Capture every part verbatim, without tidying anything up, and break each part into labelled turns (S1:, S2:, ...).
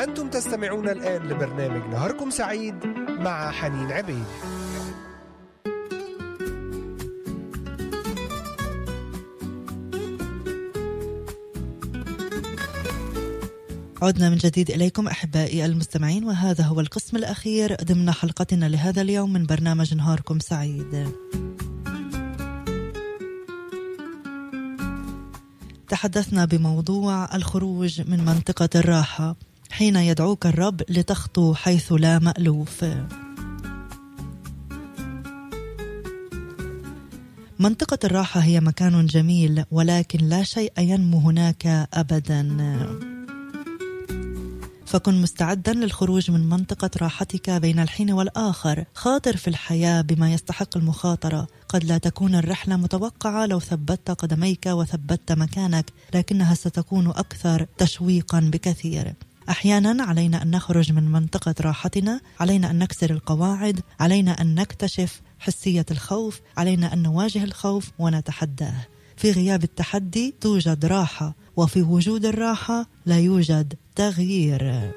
S1: أنتم تستمعون الآن لبرنامج نهاركم سعيد مع حنين عبيد.
S2: عدنا من جديد إليكم أحبائي المستمعين، وهذا هو القسم الأخير ضمن حلقتنا لهذا اليوم من برنامج نهاركم سعيد. تحدثنا بموضوع الخروج من منطقة الراحة حين يدعوك الرب لتخطو حيث لا مألوف. منطقة الراحة هي مكان جميل، ولكن لا شيء ينمو هناك أبداً. فكن مستعدا للخروج من منطقة راحتك بين الحين والآخر. خاطر في الحياة بما يستحق المخاطرة. قد لا تكون الرحلة متوقعة لو ثبتت قدميك وثبتت مكانك، لكنها ستكون أكثر تشويقا بكثير. أحيانا علينا أن نخرج من منطقة راحتنا، علينا أن نكسر القواعد، علينا أن نكتشف حسية الخوف، علينا أن نواجه الخوف ونتحداه. في غياب التحدي توجد راحة، وفي وجود الراحة لا يوجد تغيير.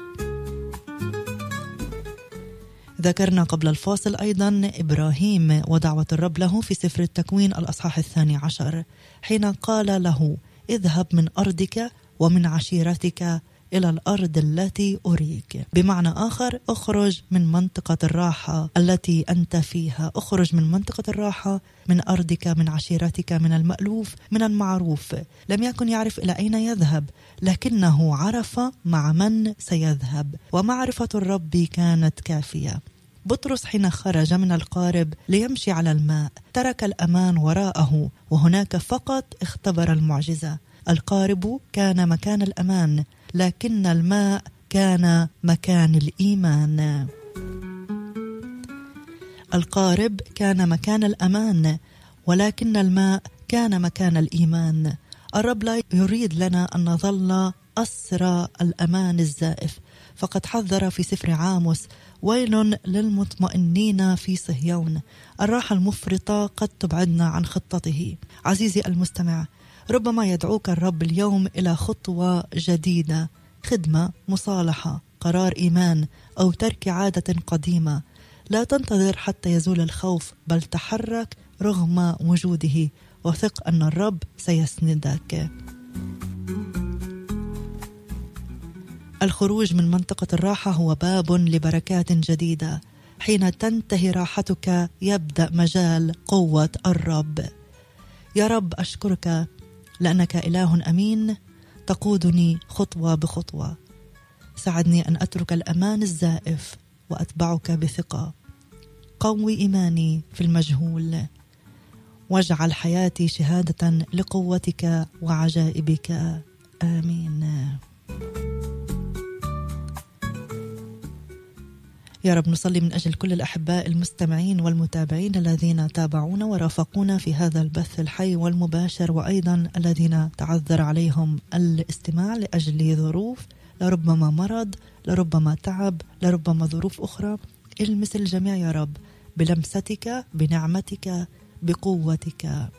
S2: ذكرنا قبل الفاصل أيضا إبراهيم ودعوة الرب له في سفر التكوين الأصحاح الثاني عشر، حين قال له: اذهب من أرضك ومن عشيرتك إلى الأرض التي أريك. بمعنى آخر، أخرج من منطقة الراحة التي أنت فيها. أخرج من منطقة الراحة، من أرضك، من عشيرتك، من المألوف، من المعروف. لم يكن يعرف إلى أين يذهب، لكنه عرف مع من سيذهب، ومعرفة الرب كانت كافية. بطرس حين خرج من القارب ليمشي على الماء ترك الأمان وراءه، وهناك فقط اختبر المعجزة. القارب كان مكان الأمان، لكن الماء كان مكان الإيمان. القارب كان مكان الأمان، ولكن الماء كان مكان الإيمان. الرب لا يريد لنا أن نظل أسرى الأمان الزائف، فقد حذر في سفر عاموس: ويل للمطمئنين في صهيون. الراحة المفرطة قد تبعدنا عن خطته. عزيزي المستمع، ربما يدعوك الرب اليوم إلى خطوة جديدة، خدمة، مصالحة، قرار إيمان، أو ترك عادة قديمة. لا تنتظر حتى يزول الخوف، بل تحرك رغم وجوده، وثق أن الرب سيسندك. الخروج من منطقة الراحة هو باب لبركات جديدة. حين تنتهي راحتك يبدأ مجال قوة الرب. يا رب أشكرك لأنك إله أمين تقودني خطوة بخطوة. ساعدني أن أترك الأمان الزائف وأتبعك بثقة. قوي إيماني في المجهول، واجعل حياتي شهادة لقوتك وعجائبك. آمين. يا رب نصلي من أجل كل الأحباء المستمعين والمتابعين الذين تابعونا ورافقونا في هذا البث الحي والمباشر، وأيضا الذين تعذر عليهم الاستماع لأجل ظروف، لربما مرض، لربما تعب، لربما ظروف أخرى. المس الجميع يا رب بلمستك، بنعمتك، بقوتك.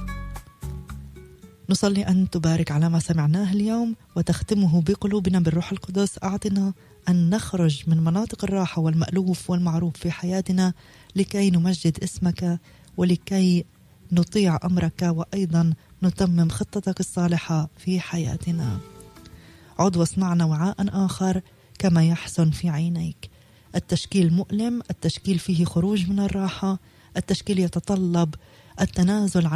S2: نصلي أن تبارك على ما سمعناه اليوم وتختمه بقلوبنا بالروح القدس. أعطنا أن نخرج من مناطق الراحة والمألوف والمعروف في حياتنا لكي نمجد اسمك ولكي نطيع أمرك، وأيضا نتمم خطتك الصالحة في حياتنا. عد واصنعنا وعاء آخر كما يحسن في عينيك. التشكيل مؤلم، التشكيل فيه خروج من الراحة، التشكيل يتطلب التنازل عن